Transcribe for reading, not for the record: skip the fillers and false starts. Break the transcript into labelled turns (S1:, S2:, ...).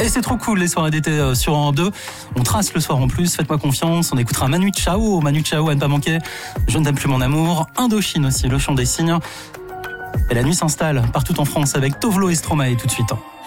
S1: Et c'est trop cool les soirées d'été sur Europe 2. On trace le soir en plus, faites-moi confiance. On écoutera Manu Chao à ne pas manquer. Je ne t'aime plus mon amour. Indochine aussi, le chant des cygnes. Et la nuit s'installe partout en France avec Tovlo et Stromae tout de suite.